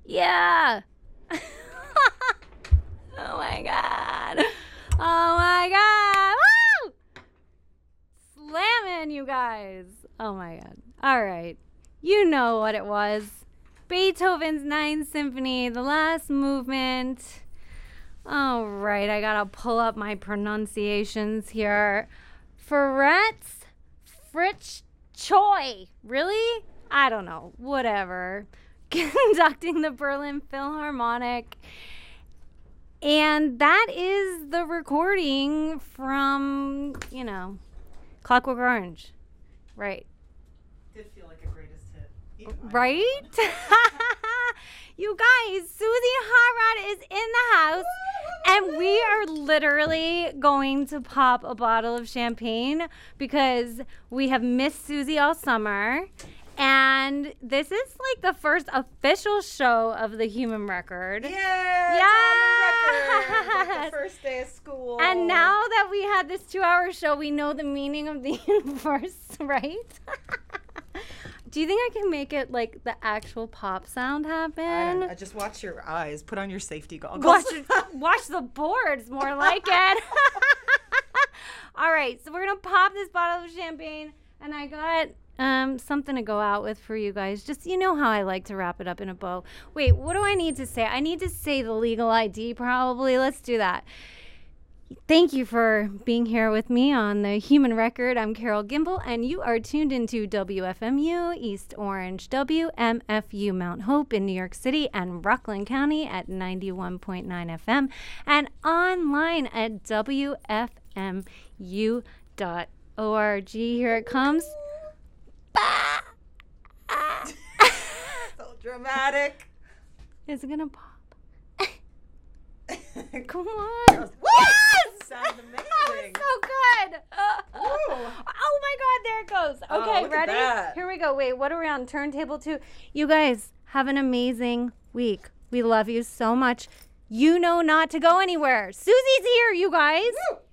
Yeah. Oh my God. Oh my God. Woo! Slamming, you guys. Oh my God. All right. You know what it was. Beethoven's Ninth Symphony, the last movement. All right. I got to pull up my pronunciations here. Fritz Choi. Really? I don't know. Whatever. Conducting the Berlin Philharmonic. And that is the recording from, Clockwork Orange. Right. Did feel like a greatest hit. Right? You guys, Susie Hot Rod is in the house. And we are literally going to pop a bottle of champagne because we have missed Susie all summer. And this is like the first official show of the Human Record. Yeah! Like the first day of school. And now that we had this 2-hour show, we know the meaning of the universe, right? Do you think I can make it like the actual pop sound happen? I just watch your eyes. Put on your safety goggles. Watch the boards, more like it. All right, so we're going to pop this bottle of champagne. And I got something to go out with for you guys. Just, you know how I like to wrap it up in a bow. Wait, what do I need to say? I need to say the legal ID probably. Let's do that. Thank you for being here with me on the Human Record. I'm Carol Gimbel, and you are tuned into WFMU, East Orange, WMFU, Mount Hope in New York City, and Rockland County at 91.9 FM, and online at WFMU.org. Here it comes. So dramatic. Is it going to pop? Come on. Yes! Sounds amazing. Oh, so good. Oh my God, there it goes. Okay, look at ready? that. Here we go. Wait, what are we on? Turntable 2. You guys have an amazing week. We love you so much. You know not to go anywhere. Susie's here, you guys. Woo!